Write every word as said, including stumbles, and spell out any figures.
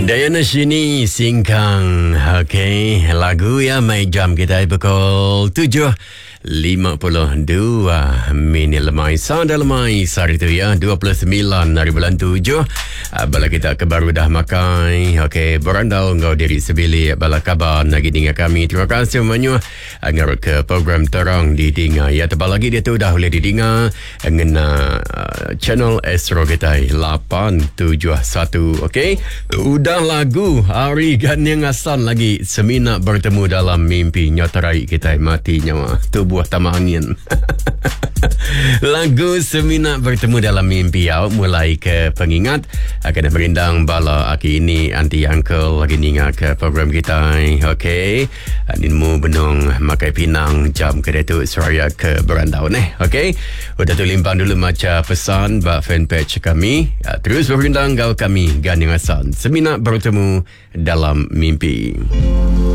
Diana sini singkang. Okey, lagu yang main jam kita pukul tujuh lima puluh dua minit lemai sound lemai hari tu ya dua puluh sembilan hari bulan tujuh. Bala kita ke baru dah makan. Okey, berandau ngau diri sebili bala kabar lagi dengan kami. Terima kasih semuanya agar ke program terang didengar. Ya tebal lagi dia tu dah boleh didengar dengan uh, channel Astro kita lapan tujuh satu. Okey, udah lagu hari gandeng asan lagi semina bertemu dalam mimpi nyotarai kita mati nyawa tubuh tamak angin. Lagu semina bertemu dalam mimpi ya, mulai ke pengingat akan merindang bala aki ini anti uncle lagi ninga ke program kita. Okey, aninmu benung makai pinang jam kedai tu seraya ke berandau neh. Okey, udah tu limpang dulu macam pesan bak fanpage kami. Terus berindang kau kami gandeng asan semina bertemu dalam mimpi.